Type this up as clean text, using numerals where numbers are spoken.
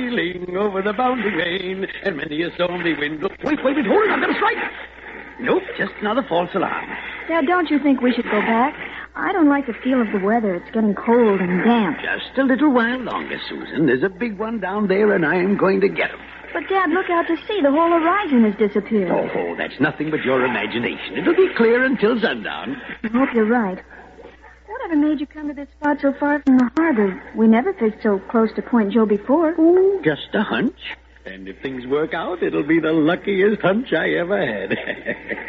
sailing over the bounding main, and many a stormy wind. Wait, hold it, I'm going to strike. Nope, just another false alarm. Dad, don't you think we should go back? I don't like the feel of the weather. It's getting cold and damp. Just a little while longer, Susan. There's a big one down there, and I'm going to get him. But, Dad, look out to sea. The whole horizon has disappeared. Oh, that's nothing but your imagination. It'll be clear until sundown. I hope you're right. Whatever made you come to this spot so far from the harbor? We never fished so close to Point Joe before. Oh, just a hunch. And if things work out, it'll be the luckiest hunch I ever had.